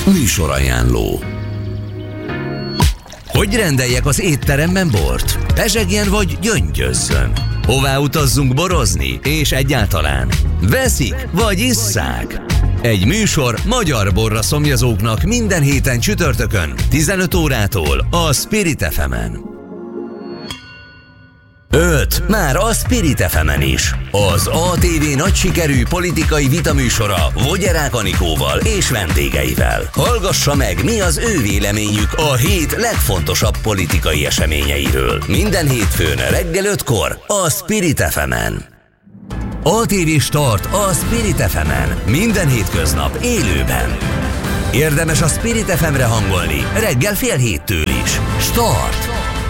Műsorajánló. Hogy rendeljek az étteremben bort? Pezsegjen vagy gyöngyözzön? Hová utazzunk borozni? És egyáltalán veszik vagy isszák? Egy műsor magyar borra szomjazóknak minden héten csütörtökön 15 órától a Spirit FM-en. 5. Már a Spirit FM-en is. Az ATV nagy sikerű politikai vitaműsora Vogyerák Anikóval és vendégeivel. Hallgassa meg, mi az ő véleményük a hét legfontosabb politikai eseményeiről. Minden hétfőn reggel 5-kor a Spirit FM-en. ATV Start a Spirit FM-en. Minden hétköznap élőben. Érdemes a Spirit FM-re hangolni reggel 6:30 is. Start!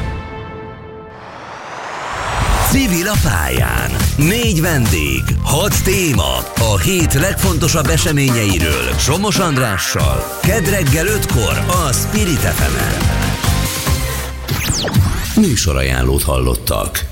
Civil a pályán. 4 vendég, 6 téma. A hét legfontosabb eseményeiről Somos Andrással. Kedd reggel 5-kor a Spirit FM-en. Műsorajánlót hallottak.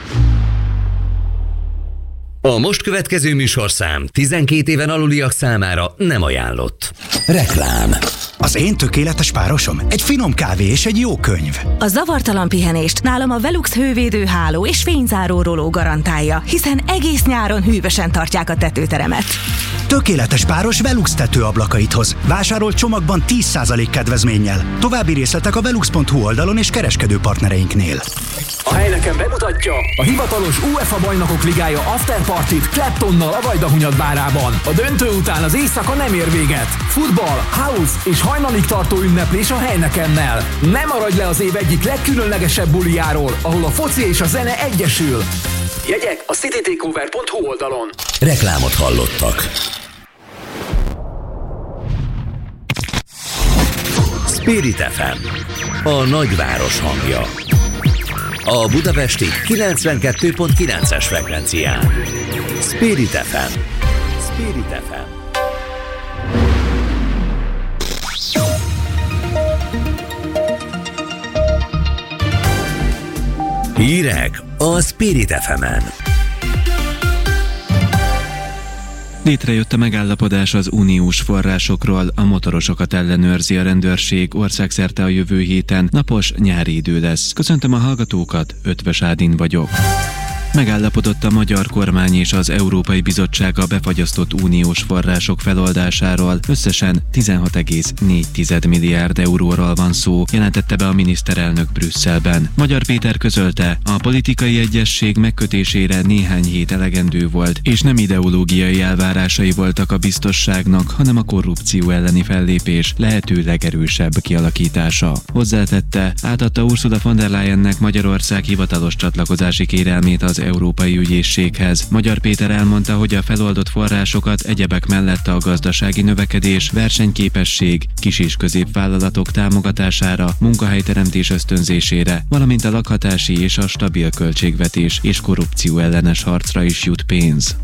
A most következő műsorszám 12 éven aluliak számára nem ajánlott. Reklám. Az én tökéletes párosom egy finom kávé és egy jó könyv. A zavartalan pihenést nálam a Velux hővédő háló és fényzáró roló garantálja, hiszen egész nyáron hűvösen tartják a tetőteremet. Tökéletes páros Velux tetőablakait hoz. Vásárolt csomagban 10% kedvezménnyel. További részletek a velux.hu oldalon és kereskedő partnereinknél. A Heineken bemutatja a hivatalos UEFA Bajnokok Ligája afterpartit Claptonnal a Vajdahunyadvárában. A döntő után az éjszaka nem ér véget. Futball, house és hajnalig tartó ünneplés a Heinekennel. Ne maradj le az év egyik legkülönlegesebb bulijáról, ahol a foci és a zene egyesül. Jegyek a citytakeover.hu oldalon. Reklámot hallottak. Spirit FM, a nagyváros hangja. A budapesti 92.9-es frekvencián. Spirit FM. Spirit FM. Hírek a Spirit FM-en. Létrejött a megállapodás az uniós forrásokról, a motorosokat ellenőrzi a rendőrség, országszerte a jövő héten napos nyári idő lesz. Köszöntöm a hallgatókat, Ötvös Ádin vagyok. Megállapodott a magyar kormány és az Európai Bizottság a befagyasztott uniós források feloldásáról. Összesen 16,4 milliárd euróról van szó, jelentette be a miniszterelnök Brüsszelben. Magyar Péter közölte, a politikai egyezség megkötésére néhány hét elegendő volt, és nem ideológiai elvárásai voltak a biztosságnak, hanem a korrupció elleni fellépés lehető legerősebb kialakítása. Hozzátette, átadta Ursula von der Leyennek Magyarország hivatalos csatlakozási kérelmét az Európai Ügyészséghez. Magyar Péter elmondta, hogy a feloldott forrásokat egyebek mellett a gazdasági növekedés, versenyképesség, kis- és középvállalatok támogatására, munkahelyteremtés ösztönzésére, valamint a lakhatási és a stabil költségvetés és korrupció ellenes harcra is jut pénz.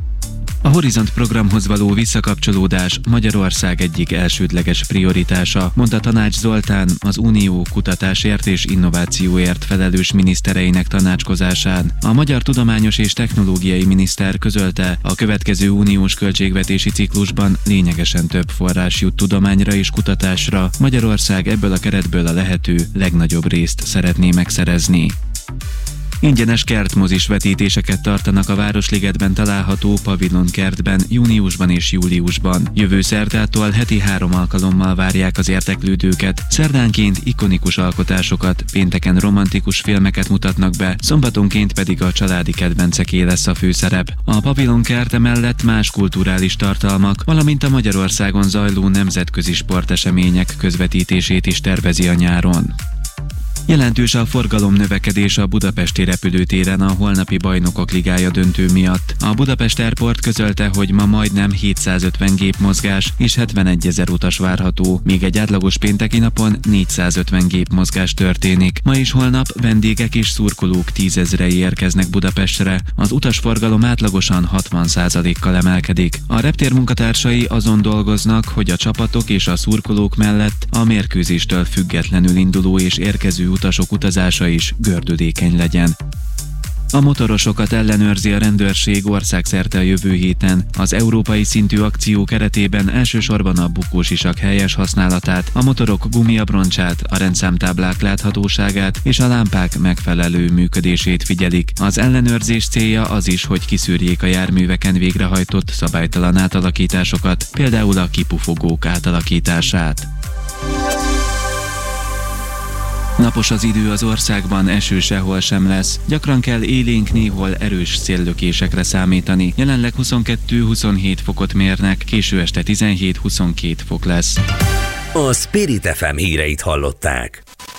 A Horizont programhoz való visszakapcsolódás Magyarország egyik elsődleges prioritása, mondta Tanács Zoltán az Unió kutatásért és innovációért felelős minisztereinek tanácskozásán. A magyar tudományos és technológiai miniszter közölte, a következő uniós költségvetési ciklusban lényegesen több forrás jut tudományra és kutatásra. Magyarország ebből a keretből a lehető legnagyobb részt szeretné megszerezni. Ingyenes kertmozis vetítéseket tartanak a Városligetben található Pavilon kertben júniusban és júliusban. Jövő szerdától heti 3 alkalommal várják az érdeklődőket. Szerdánként ikonikus alkotásokat, pénteken romantikus filmeket mutatnak be, szombatonként pedig a családi kedvenceké lesz a főszerep. A Pavilon kert mellett más kulturális tartalmak, valamint a Magyarországon zajló nemzetközi sportesemények közvetítését is tervezi a nyáron. Jelentős a forgalomnövekedés a budapesti repülőtéren a holnapi Bajnokok Ligája döntő miatt. A Budapest Airport közölte, hogy ma majdnem 750 gépmozgás és 71 000 utas várható, míg egy átlagos pénteki napon 450 gépmozgás történik. Ma és holnap vendégek és szurkolók 10 000-ei érkeznek Budapestre. Az utasforgalom átlagosan 60%-kal emelkedik. A reptér munkatársai azon dolgoznak, hogy a csapatok és a szurkolók mellett a mérkőzéstől függetlenül induló és érkező utasok utazása is gördülékeny legyen. A motorosokat ellenőrzi a rendőrség országszerte a jövő héten. Az európai szintű akció keretében elsősorban a bukósisak helyes használatát, a motorok gumiabroncsát, a rendszámtáblák láthatóságát és a lámpák megfelelő működését figyelik. Az ellenőrzés célja az is, hogy kiszűrjék a járműveken végrehajtott szabálytalan átalakításokat, például a kipufogók átalakítását. Napos az idő az országban, eső sehol sem lesz. Gyakran kell élénk, néhol erős széllökésekre számítani. Jelenleg 22-27 fokot mérnek, késő este 17-22 fok lesz. A Spirit FM híreit hallották.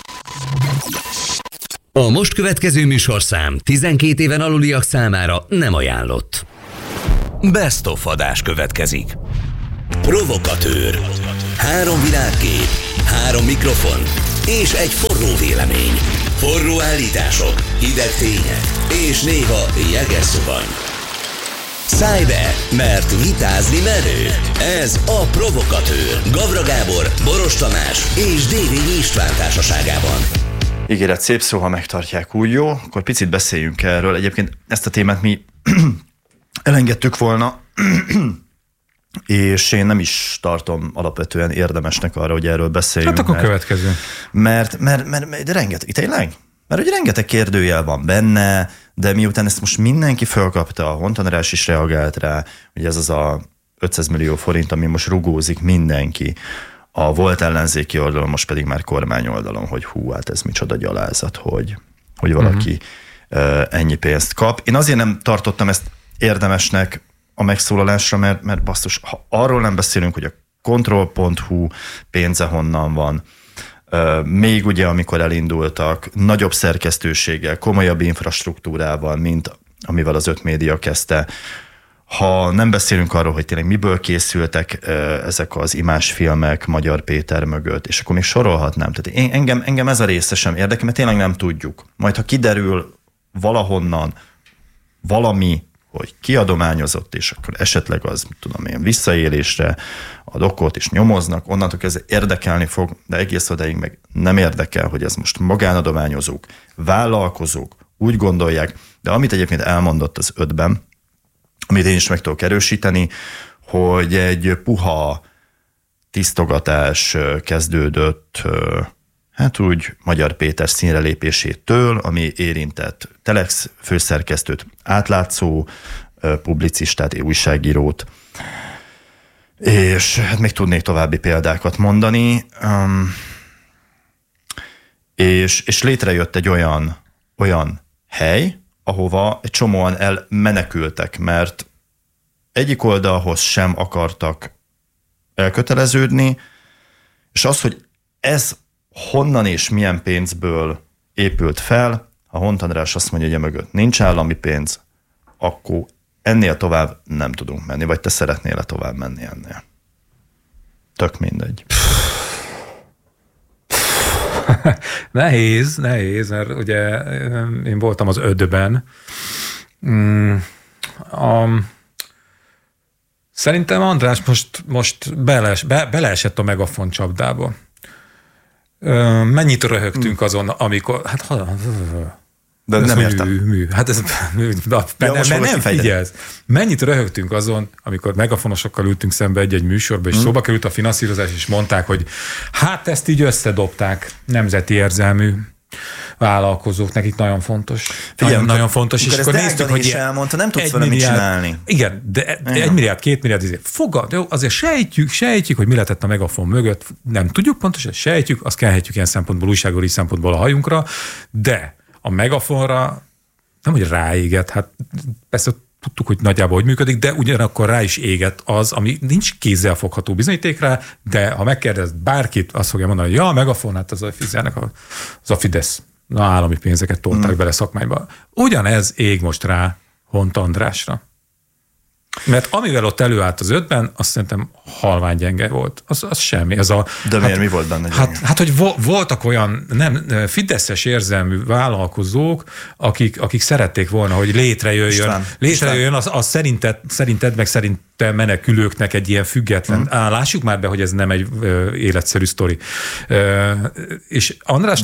A most következő műsorszám 12 éven aluliak számára nem ajánlott. Best of adás következik. Provokatőr. 3 világkép, 3 mikrofon és egy forró vélemény. Forró állítások, hideg tények és néha jeges szuvany. Szállj be, mert vitázni menő. Ez a Provokatőr. Gavra Gábor, Boros Tamás és Dévényi István társaságában. Ígéret szép szó, ha megtartják, úgy jó. Akkor picit beszéljünk erről. Egyébként ezt a témát mi elengedtük volna, és én nem is tartom alapvetően érdemesnek arra, hogy erről beszéljünk. Hát akkor következő. Mert de rengeteg, tényleg? Mert hogy rengeteg kérdőjel van benne, de miután ezt most mindenki fölkapta, a Hont András is reagált rá, hogy ez az a 500 millió forint, ami most rugózik mindenki, a volt ellenzéki oldalon, most pedig már kormány oldalon, hogy hú, hát ez micsoda gyalázat, hogy valaki ennyi pénzt kap. Én azért nem tartottam ezt érdemesnek a megszólalásra, mert basszus, ha arról nem beszélünk, hogy a Control.hu pénze honnan van, még ugye amikor elindultak, nagyobb szerkesztőséggel, komolyabb infrastruktúrával, mint amivel az 5 média kezdte. Ha nem beszélünk arról, hogy tényleg miből készültek ezek az imásfilmek Magyar Péter mögött, és akkor még sorolhatnám. Tehát engem ez a része sem érdekel, mert tényleg nem tudjuk. Majd ha kiderül valahonnan valami, hogy kiadományozott, és akkor esetleg az, tudom én, visszaélésre ad okot, és nyomoznak, onnantól kezdve érdekelni fog, de egész odáig meg nem érdekel, hogy ez most magánadományozók, vállalkozók, úgy gondolják, de amit egyébként elmondott az 5-ben, amit én is meg tudok erősíteni, hogy egy puha tisztogatás kezdődött, hát úgy Magyar Péter színre lépésétől, ami érintett Telex főszerkesztőt, átlátszó publicistát, újságírót, és hát még tudnék további példákat mondani, és létrejött egy olyan hely, ahova egy csomóan elmenekültek, mert egyik oldalhoz sem akartak elköteleződni, és az, hogy ez honnan és milyen pénzből épült fel, ha Hont András azt mondja, hogy mögött nincs állami pénz, akkor ennél tovább nem tudunk menni, vagy te szeretnél tovább menni ennél? Tök mindegy. Nehéz, mert ugye én voltam az 5-ben. Szerintem András most beleesett a megafon csapdába. Mennyit röhögtünk azon, amikor... De nem értem. Hát ez... nem figyelsz. Mennyit röhögtünk azon, amikor megafonosokkal ültünk szembe egy műsorba, és szóba került a finanszírozás, és mondták, hogy hát ezt így összedobták nemzeti érzelmű vállalkozók, nekik nagyon fontos. Figyelj, nagyon fontos. És akkor néztük, hogy elmondta, nem tudsz vele mit csinálni. Igen, de 1 milliárd, 2 milliárd, fogad, azért sejtjük, hogy mi lehetett a megafon mögött, nem tudjuk pontosan, sejtjük, azt kelhetjük ilyen szempontból, újságírói szempontból a hajunkra, de a megafonra nem, hogy ráégett, hát persze tudtuk, hogy nagyjából hogy működik, de ugyanakkor rá is égett az, ami nincs kézzelfogható bizonyíték rá, de ha megkérdez bárkit, azt fogja mondani, hogy ja, a megafon, hát az a Fidesz állami pénzeket tolták bele szakmányba. Ugyanez ég most rá Hont Andrásra. Mert amivel ott előállt az 5-ben, azt szerintem halvány gyenge volt. Az semmi. De miért mi volt benne gyenge? Hát, hogy voltak olyan fideszes érzelmű vállalkozók, akik szerették volna, hogy létrejöjjön az szerinted meg te menekülőknek egy ilyen független, lássuk már be, hogy ez nem egy életszerű sztori. És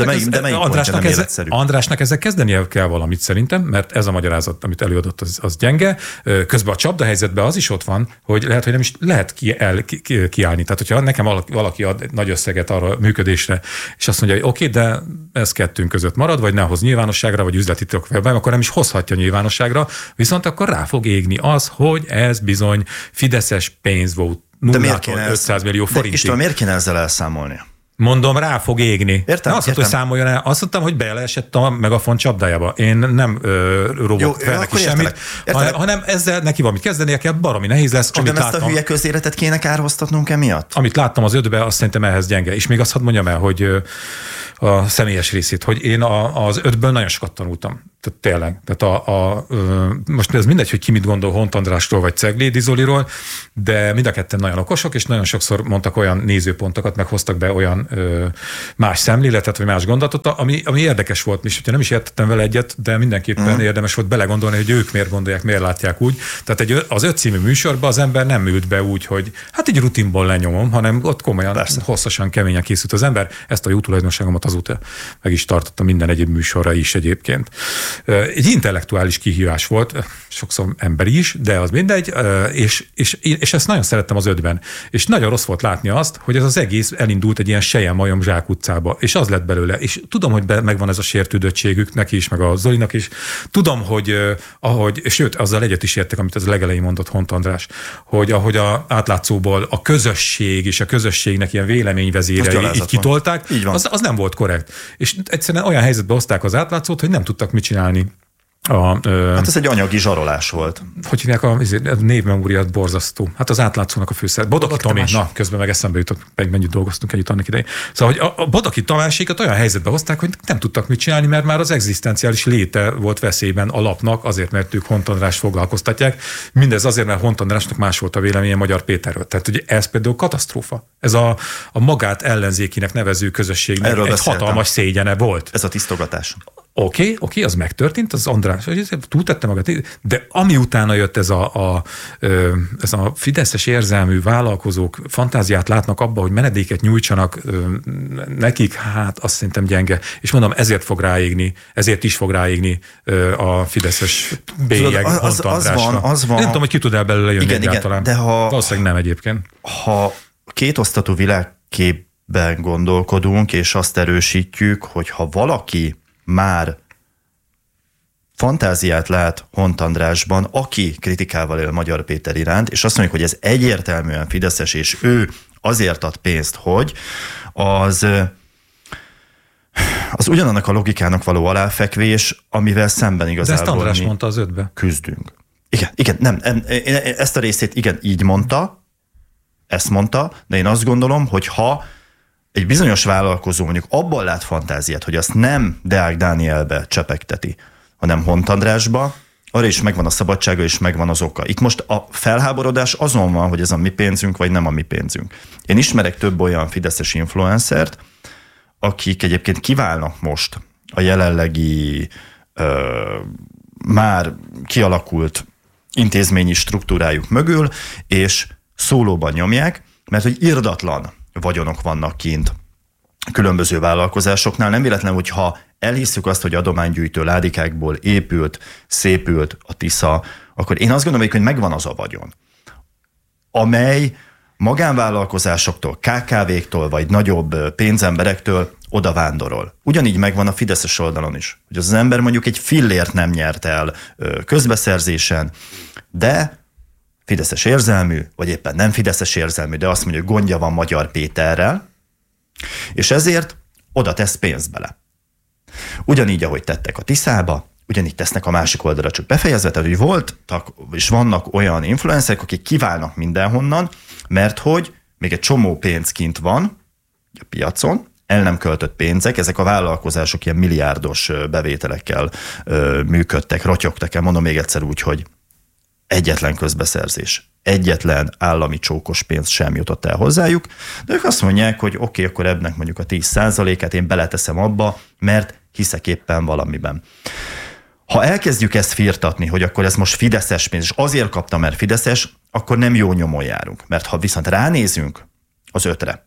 Andrásnak ezzel kezdenie kell valamit szerintem, mert ez a magyarázat, amit előadott, az gyenge. Közben a csapdahelyzetben az is ott van, hogy lehet, hogy nem is lehet kiállni. Tehát, hogyha nekem valaki ad nagy összeget arra működésre, és azt mondja, hogy oké, de ez kettőnk között marad, vagy ne hoz nyilvánosságra, vagy üzleti titkokban, akkor nem is hozhatja nyilvánosságra, viszont akkor rá fog égni az, hogy ez bizony fideszes pénz volt. 0-500 millió forintig. István, miért kéne ezzel elszámolni? Mondom, rá fog égni. Értem, azt mondta, hogy számoljon el. Azt mondtam, hogy beleesett a Megafon csapdájába. Én nem robok fel neki semmit, hanem ezzel neki valamit kezdenie kell, baromi nehéz lesz. Csak nem ezt a hülye közéletet kéne kárhoztatnunk emiatt? Amit láttam az 5-be, azt szerintem ehhez gyenge. És még azt hadd mondjam el, hogy a személyes részét, hogy én az 5-ből nagyon sokat tanultam. Tehát tényleg. Tehát most ez mindegy, hogy ki mit gondol Hont Andrásról vagy Ceglédi Zoliról, de mind a ketten nagyon okosok, és nagyon sokszor mondtak olyan nézőpontokat, meg hoztak be olyan más szemléletet, vagy más gondolatot, ami érdekes volt, és hogyha nem is értettem vele egyet, de mindenképpen érdemes volt belegondolni, hogy ők miért gondolják, miért látják úgy. Tehát az 5 című műsorban az ember nem ült be úgy, hogy hát egy rutinból lenyomom, hanem ott komolyan, hosszasan, keményen készült az ember. Ezt a jó tulajdonságomat azóta meg is tartottam minden egyéb műsorra is egyébként. Egy intellektuális kihívás volt, sokszor emberi is, de az mindegy, és ezt nagyon szerettem az 5-ben. És nagyon rossz volt látni azt, hogy ez az egész elindult egy ilyen selyem-majom zsák utcába, és az lett belőle. És tudom, hogy megvan ez a sértődöttségük neki is, meg a Zolinak is. Tudom, hogy sőt, azzal egyet is értek, amit az legelején mondott Hont András, hogy ahogy a átlátszóból a közösség és a közösségnek ilyen véleményvezérei így kitolták, az nem volt korrekt. És egyszerűen olyan helyzetbe hozták az átlátszót, hogy nem tudtak mit csinálni. Hát ez egy anyagi zsarolás volt. Hogy hívják a névmemóriát, borzasztó. Hát az átlátszónak a főszer. Bodaki Tomi, közben meg eszembe jutott, meg mennyit dolgoztunk együtt annak idején. Szóval, hogy a Bodaki Tamásékat olyan helyzetbe hozták, hogy nem tudtak mit csinálni, mert már az egzisztenciális léte volt veszélyben a lapnak, azért, mert ők Hont Andrást foglalkoztatják. Mindez azért, mert Hont Andrásnak más volt a véleménye Magyar Péterről. Tehát ugye ez például katasztrófa. Ez a magát ellenzékinek nevező közösségnek egy hatalmas szégyene volt. Ez a tisztogatás. Oké, az megtörtént, az András túltette magát, de ami utána jött ez a fideszes érzelmű vállalkozók fantáziát látnak abba, hogy menedéket nyújtsanak nekik, hát azt szerintem gyenge. És mondom, ezért is fog ráégni a fideszes bélyeg Hont Andrásra. Az van. Nem tudom, hogy ki tud el belőle jönni egyáltalán. De valószínűleg nem egyébként. Ha kétosztatú világképben gondolkodunk, és azt erősítjük, hogy ha valaki már fantáziát lát Hont Andrásban, aki kritikával él Magyar Péter iránt, és azt mondjuk, hogy ez egyértelműen fideszes, és ő azért ad pénzt, hogy az ugyanannak a logikának való aláfekvés, amivel szemben igazából de ezt András mondta az 5-be. Küzdünk. Igen, nem, ezt a részét igen, így mondta, ezt mondta, de én azt gondolom, hogy ha egy bizonyos vállalkozó mondjuk abban lát fantáziát, hogy azt nem Deák Dánielbe csepegteti, hanem Hont Andrásba, arra is megvan a szabadsága, és megvan az oka. Itt most a felháborodás azon van, hogy ez a mi pénzünk, vagy nem a mi pénzünk. Én ismerek több olyan fideszes influencert, akik egyébként kiválnak most a jelenlegi már kialakult intézményi struktúrájuk mögül, és szólóban nyomják, mert hogy irdatlan vagyonok vannak kint különböző vállalkozásoknál. Nem véletlen, hogyha elhisszük azt, hogy adománygyűjtő ládikákból szépült a Tisza, akkor én azt gondolom, hogy megvan az a vagyon, amely magánvállalkozásoktól, KKV-któl vagy nagyobb pénzemberektől oda vándorol. Ugyanígy megvan a fideszes oldalon is, hogy az ember mondjuk egy fillért nem nyert el közbeszerzésen, de fideszes érzelmű, vagy éppen nem fideszes érzelmű, de azt mondja, hogy gondja van Magyar Péterrel, és ezért oda tesz pénzt bele. Ugyanígy, ahogy tettek a Tiszába, ugyanígy tesznek a másik oldalra, csak befejezve, tehát, hogy voltak és vannak olyan influencerek, akik kiválnak mindenhonnan, mert hogy még egy csomó pénz kint van a piacon, el nem költött pénzek, ezek a vállalkozások ilyen milliárdos bevételekkel működtek, rotyogtak el, mondom még egyszer úgy, hogy egyetlen közbeszerzés, egyetlen állami csókos pénz sem jutott el hozzájuk, de ők azt mondják, hogy oké, akkor ebnek mondjuk a 10%-át én beleteszem abba, mert hiszek éppen valamiben. Ha elkezdjük ezt firtatni, hogy akkor ez most fideszes pénz, és azért kapta, mert fideszes, akkor nem jó nyomon járunk. Mert ha viszont ránézünk az 5-re,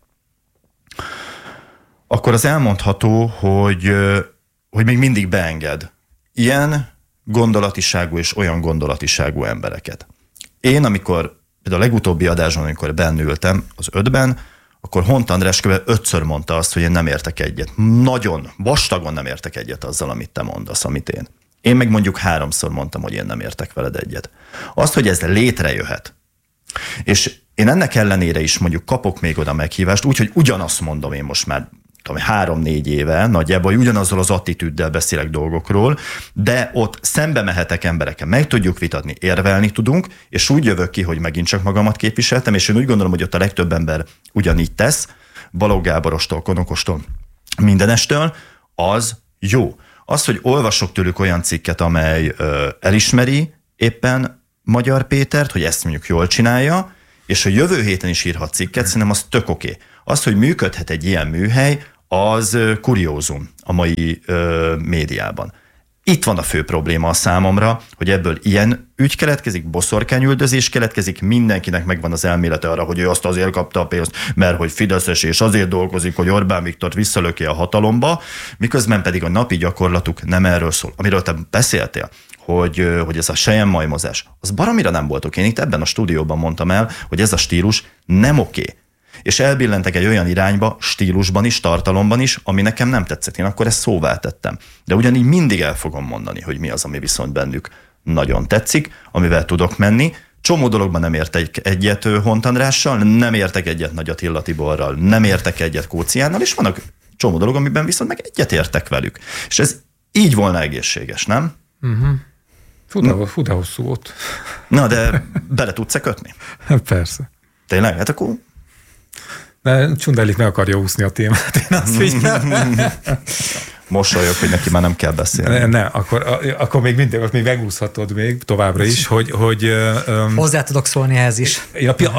akkor az elmondható, hogy még mindig beenged ilyen gondolatiságú és olyan gondolatiságú embereket. Én, amikor például a legutóbbi adáson, amikor bennültem az 5-ben, akkor Hont András kb. 5-ször mondta azt, hogy én nem értek egyet. Nagyon, vastagon nem értek egyet azzal, amit te mondasz, amit én. Én meg mondjuk 3-szor mondtam, hogy én nem értek veled egyet. Azt, hogy ez létrejöhet, és én ennek ellenére is mondjuk kapok még oda meghívást, úgyhogy ugyanazt mondom én most már 3-4 éve nagyjából, hogy ugyanazzal az attitűddel beszélek dolgokról, de ott szembe mehetek emberekkel, meg tudjuk vitatni, érvelni tudunk, és úgy jövök ki, hogy megint csak magamat képviseltem, és én úgy gondolom, hogy ott a legtöbb ember ugyanígy tesz, Balogh Gáborostól, Konokostól, mindenestől, az jó. Az, hogy olvasok tőlük olyan cikket, amely elismeri éppen Magyar Pétert, hogy ezt mondjuk jól csinálja, és hogy jövő héten is írhat cikket, szerintem az tök oké. Az, hogy működhet egy ilyen műhely, az kuriózum a mai médiában. Itt van a fő probléma a számomra, hogy ebből ilyen ügy keletkezik, boszorkányüldözés keletkezik, mindenkinek megvan az elmélete arra, hogy ő azt azért kapta a pénzt, mert hogy fideszes és azért dolgozik, hogy Orbán Viktort visszalöki a hatalomba, miközben pedig a napi gyakorlatuk nem erről szól. Amiről te beszéltél, hogy ez a selyemmajmozás, az baromira nem volt oké. Én itt ebben a stúdióban mondtam el, hogy ez a stílus nem oké. És elbillentek egy olyan irányba, stílusban is, tartalomban is, ami nekem nem tetszett. Én akkor ezt szóvá tettem. De ugyanígy mindig el fogom mondani, hogy mi az, ami viszont bennük nagyon tetszik, amivel tudok menni. Csomó dologban nem értek egyet Hont Andrással, nem értek egyet Nagy Attila Tiborral, nem értek egyet Kóciánnal, és vannak csomó dolog, amiben viszont meg egyet értek velük. És ez így volna egészséges, nem? Fú, de hosszú volt. Na, de bele tudsz-e kötni? Persze. Tényleg? Hát akkor... De Csundellik meg akarja úszni a témát, én azt figyelem. Mosolyog, hogy neki már nem kell beszélni. Ne, akkor még mindig, még megúszhatod még továbbra is, hogy hozzá tudok szólni ehhez is.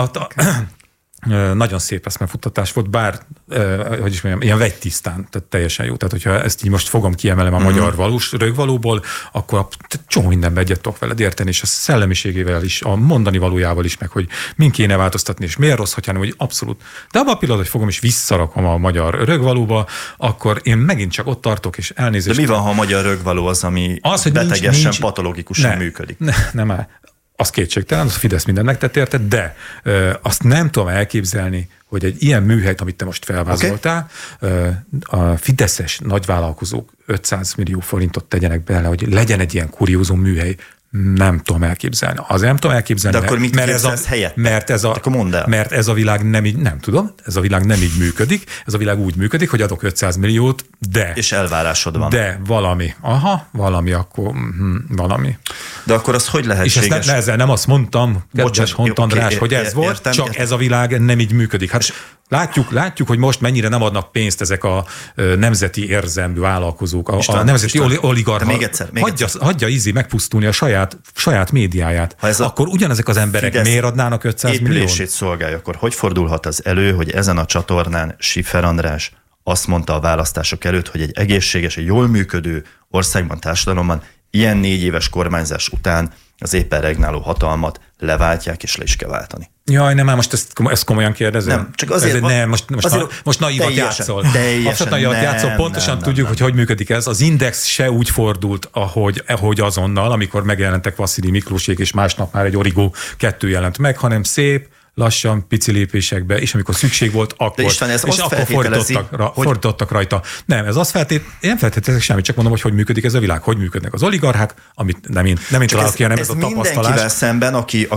Nagyon szép eszmefuttatás volt, bár, hogy is mondjam, ilyen vegytisztán, tehát teljesen jó. Tehát, hogyha ezt így most fogom, kiemelem a magyar valós rögvalóból, akkor csomó mindenben egyet tudok veled érteni, és a szellemiségével is, a mondani valójával is, meg hogy min kéne változtatni, és miért rossz, hogyha nem, hogy abszolút. De abban a pillanatban, hogy fogom és visszarakom a magyar rögvalóba, akkor én megint csak ott tartok, és elnézést. De mi van, ha a magyar rögvaló az, ami hogy betegesen, patológikusan működik? Nem áll. Az kétségtelen, az a Fidesz mindent megtett érte, de azt nem tudom elképzelni, hogy egy ilyen műhelyt, amit te most felvázoltál, a fideszes nagyvállalkozók 500 millió forintot tegyenek bele, hogy legyen egy ilyen kuriózum műhely, nem tudom elképzelni. Azért nem tudom elképzelni, de akkor mit képzelsz helyett? Mert ez a világ nem így, nem tudom, ez a világ nem így működik, ez a világ úgy működik, hogy adok 500 milliót, de... És elvárásod van. De valami, akkor valami. De akkor az hogy lehetséges? És ezzel nem azt mondtam, kedves Hont András, hogy ez volt, értem, csak ez a világ nem így működik. Hát látjuk, hogy most mennyire nem adnak pénzt ezek a nemzeti érzelmű vállalkozók, a nemzeti oligarcha. Hagyja ízi megpusztulni a saját médiáját. Akkor ugyanezek az emberek Fidesz miért adnának 500 milliót? Épülését szolgálja, akkor hogy fordulhat az elő, hogy ezen a csatornán Schiffer András azt mondta a választások előtt, hogy egy egészséges, egy jól működő országban, társadalomban ilyen 4 éves kormányzás után az éppen regnáló hatalmat leváltják és le is kell váltani. Jaj, nem, már most ezt komolyan kérdezem. Nem, csak azért... Most naívat játszol. Abszolút naívat játszol, pontosan tudjuk, hogy működik ez. Az Index se úgy fordult, ahogy azonnal, amikor megjelentek Vasszily Miklósék, és másnap már egy Origo 2 jelent meg, hanem szép, lassan, pici lépésekbe, és amikor szükség volt, akkor, István, és akkor fordítottak rajta. Nem, ez azt nem feltételezek semmit, csak mondom, hogy működik ez a világ, hogy működnek az oligarchák, amit nem én találok ki, hanem ez a tapasztalás. Mindenkivel szemben,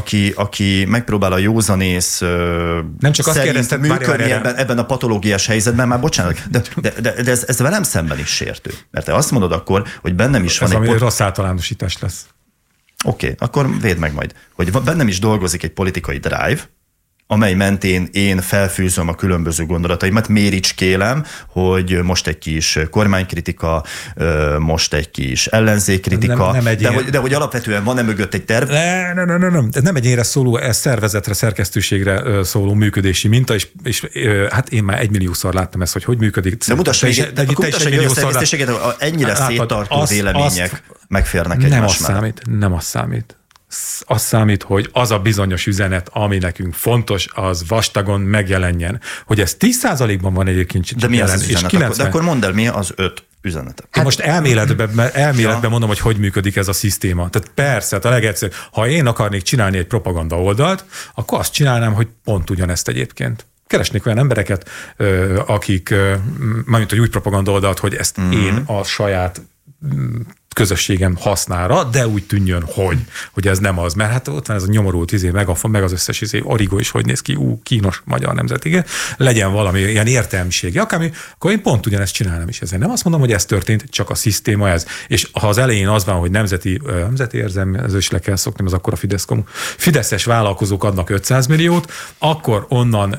aki megpróbál a józanész nem csak azt kérdezted, működni ebben a patológiás helyzetben, már bocsánat, de ez velem szemben is sértő. Mert te azt mondod akkor, hogy bennem is van egy... rossz általánosítás lesz. Oké, akkor védd meg majd, hogy bennem is dolgozik egy politikai drive, amely mentén én felfűzöm a különböző gondolataimat, méricskélem, hogy most egy kis kormánykritika, most egy kis ellenzékkritika, de hogy alapvetően van-e mögött egy terv? Nem egyénre szóló, ez szervezetre, szerkesztőségre szóló működési minta, és hát én már 1 milliószor láttam ezt, hogy működik. De mutass egy összeszerkesztőséget, ennyire széttartó vélemények megférnek egymásnál. Nem az számít. az számít, hogy az a bizonyos üzenet, ami nekünk fontos, az vastagon megjelenjen. Hogy ez 10%-ban van egyébként. De mi az üzenet? 90... De akkor mondd el, mi az 5 üzenetet. Hát most elméletben mondom, hogy működik ez a szisztéma. Tehát persze, a legegyszerűbb. Ha én akarnék csinálni egy propaganda oldalt, akkor azt csinálnám, hogy pont ugyanezt egyébként. Keresnék olyan embereket, akik, mármint, hogy úgy propaganda oldalt, hogy ezt én a saját közösségem hasznára, de úgy tűnjön, hogy ez nem az. Mert hát ott van ez a nyomorult Megafon, meg az összes Origo is, hogy néz ki, kínos magyar nemzet, legyen valami ilyen értelmisége, akármi, akkor én pont ugyanezt csinálnám is. Ezért nem azt mondom, hogy ez történt, csak a szisztéma ez. És ha az elején az van, hogy nemzeti érzem, ez is le kell szokni, az akkor a fideszes vállalkozók adnak 500 milliót, akkor onnan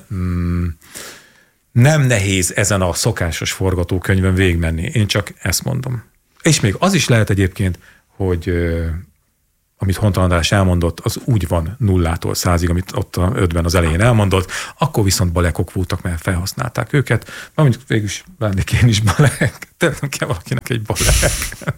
nem nehéz ezen a szokásos forgatókönyvön végigmenni. Én csak ezt mondom. És még az is lehet egyébként, hogy amit Hontal András elmondott, az úgy van 0-tól 100-ig, amit ott a 5-ben az elején elmondott, akkor viszont balekok voltak, mert felhasználták őket. Mondjuk végülis lennék én is balek. De nem kell valakinek egy balek.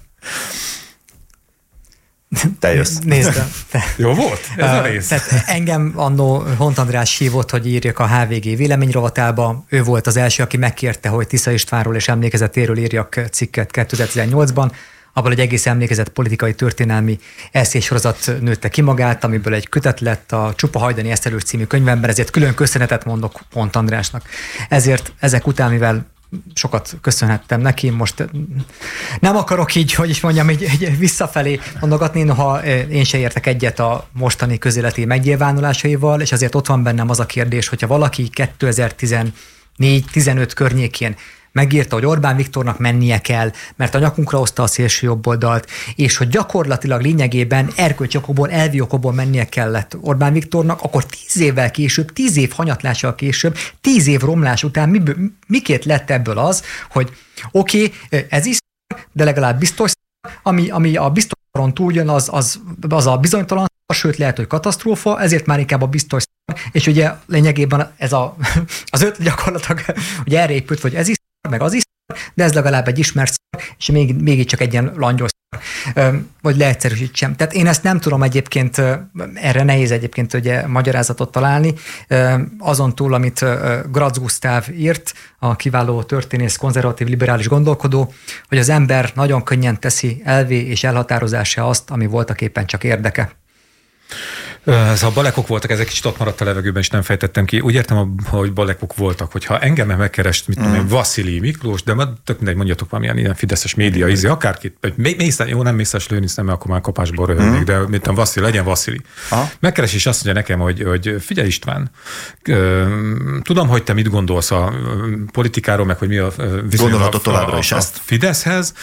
Te jössz. Nézd. Jó volt? Ez a rész. Tehát engem annó Hont András hívott, hogy írjak a HVG véleményrovatába. Ő volt az első, aki megkérte, hogy Tisza Istvánról és emlékezetéről írjak cikket 2018-ban. Abból egy egész emlékezett politikai történelmi eszélysorozat nőtte ki magát, amiből egy kötet lett a Csupa Hajdani Eszterős című könyvemben, ezért külön köszönetet mondok Hont Andrásnak. Ezért ezek után, mivel sokat köszönhettem neki, most nem akarok így, hogy is mondjam, így visszafelé mondogatni, noha én se értek egyet a mostani közéleti megnyilvánulásaival, és azért ott van bennem az a kérdés, hogyha valaki 2014-15 környékén megírta, hogy Orbán Viktornak mennie kell, mert a nyakunkra hozta a szélső jobboldalt, és hogy gyakorlatilag lényegében erkölcsi okokból, elvi okokból mennie kellett Orbán Viktornak, akkor 10 évvel később, 10 év hanyatlással később, 10 év romlás után miként lett ebből az, hogy oké, ez is, de legalább biztos, ami a biztosan túl jön, az a bizonytalan, sőt lehet, hogy katasztrófa, ezért már inkább a biztos, és ugye lényegében ez az 5 gyakorlatilag ugye erre épült, hogy ez is, meg az is, de ez legalább egy ismert és még csak egy ilyen langyos vagy leegyszerűsítsem. Tehát én ezt nem tudom egyébként, erre nehéz egyébként ugye magyarázatot találni, azon túl, amit Gratz Gusztáv írt, a kiváló történész, konzervatív, liberális gondolkodó, hogy az ember nagyon könnyen teszi elvé és elhatározásá azt, ami voltaképpen csak érdeke. A balekok voltak, ezek kicsit ott maradt a levegőben, és nem fejtettem ki. Úgy értem, hogy balekok voltak, hogyha engem megkerest, mit tudom én, Vasszili Miklós, de tök mindegy, mondjatok valamilyen ilyen fideszes média, akárkit, nem Mészáros Lőrinc, nem, akkor már kapásból röhögnék, de mit tudom, Vasszili, legyen Vasszili. Megkeres, és azt mondja nekem, hogy figyelj István, tudom, hogy te mit gondolsz a politikáról, meg hogy mi a viszonylag a Fideszhez,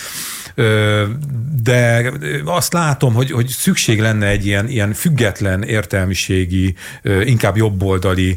de azt látom, hogy szükség lenne egy ilyen független értelmiségi, inkább jobboldali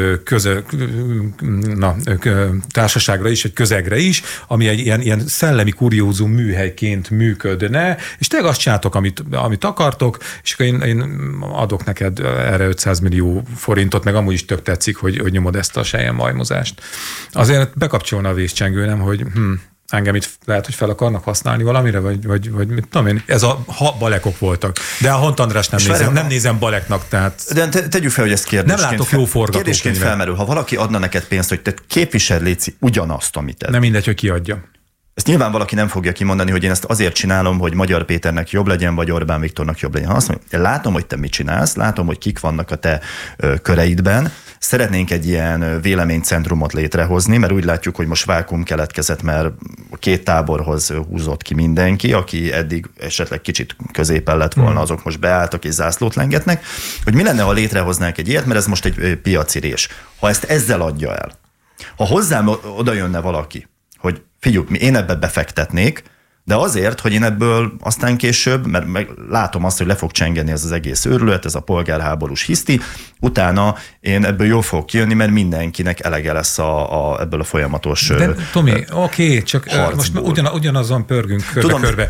társaságra is, egy közegre is, ami egy ilyen szellemi kuriózum műhelyként működne, és te azt csináltok, amit akartok, és akkor én adok neked erre 500 millió forintot, meg amúgy is tök tetszik, hogy nyomod ezt a selyemajmozást. Azért bekapcsolna a vészcsengő, nem, hogy engem itt lehet, hogy fel akarnak használni valamire, vagy mit tudom én. Ez ha balekok voltak. De a Hont András nem nézem baleknak, tehát... De tegyük fel, hogy ezt kérdésként... Nem látok jó forgatókönyvet. Kérdésként felmerül, ha valaki adna neked pénzt, hogy te képviseld léci ugyanazt, amit te. Nem mindegy, hogy kiadja. Ezt nyilván valaki nem fogja kimondani, hogy én ezt azért csinálom, hogy Magyar Péternek jobb legyen, vagy Orbán Viktornak jobb legyen. Ha azt mondja, én látom, hogy te mit csinálsz, látom, hogy kik vannak a te köreidben, szeretnénk egy ilyen véleménycentrumot létrehozni, mert úgy látjuk, hogy most vákuum keletkezett, mert a két táborhoz húzott ki mindenki, aki eddig esetleg kicsit középen lett volna, azok most beálltak és zászlót lengetnek, hogy mi lenne, ha létrehoznánk egy ilyet, mert ez most egy piacirés. Ha ezt ezzel adja el, ha hozzám oda jönne valaki, hogy figyelj, én ebbe befektetnék, de azért, hogy én ebből aztán később, mert látom azt, hogy le fog csengeni ez az egész őrület, ez a polgárháborús hiszti, utána én ebből jól fogok kijönni, mert mindenkinek elege lesz ebből a folyamatos de Tomi, oké, csak harcból. Most ugyanazon pörgünk körbe-körbe.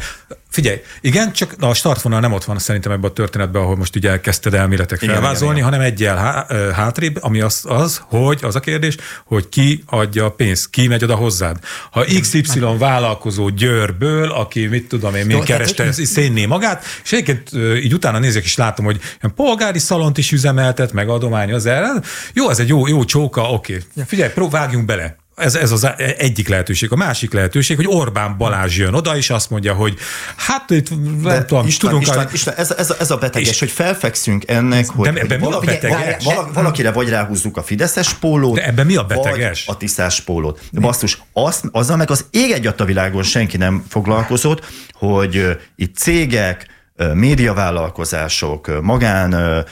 Figyelj, igen, csak a startvonal nem ott van szerintem ebben a történetben, ahol most ugye elkezdted elméletek felvázolni, igen. hanem egyel hátrébb, ami hogy az a kérdés, hogy ki adja a pénzt, ki megy oda hozzád. Ha XY vállalkozó Győrből, aki mit tudom én, még kereste szénné magát, és egyébként így utána nézek és látom, hogy polgári szalont is üzemeltet, meg adományoz el. Jó, ez egy jó csóka, oké. Figyelj, vágjunk bele. Ez az egyik lehetőség. A másik lehetőség, hogy Orbán Balázs jön oda, és azt mondja, hogy hát itt nem tudom, István, ez a beteges, hogy felfekszünk ennek, hogy ebben mi a beteges? Valakire vagy ráhúzzuk a fideszes pólót, de ebben mi a beteges? Vagy a tisztás pólót. Basszus, azzal meg az ég egyat a világon senki nem foglalkozott, hogy itt cégek, médiavállalkozások, magán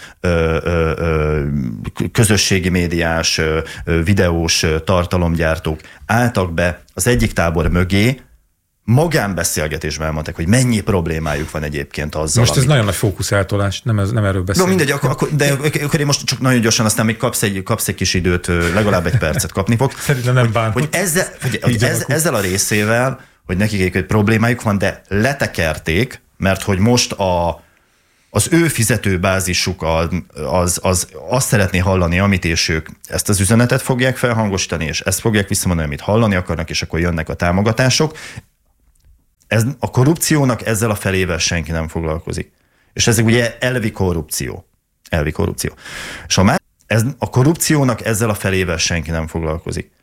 közösségi médiás, videós tartalomgyártók álltak be az egyik tábor mögé, magánbeszélgetésben elmondták, hogy mennyi problémájuk van egyébként azzal. Most ez nagyon nagy fókuszáltolás, nem erről beszélünk. No, mindegy, akkor én most csak nagyon gyorsan, aztán még kapsz egy kis időt, legalább egy percet kapni fog. Szerintem nem bánt. Hogy ezzel a részével, hogy nekik egy problémájuk van, de letekerték, mert hogy most az ő fizetőbázisuk az azt szeretné hallani, amit, és ők ezt az üzenetet fogják felhangosítani, és ezt fogják visszamondani, amit hallani akarnak, és akkor jönnek a támogatások. A korrupciónak ezzel a felével senki nem foglalkozik. És ez ugye elvi korrupció. És a korrupciónak ezzel a felével senki nem foglalkozik.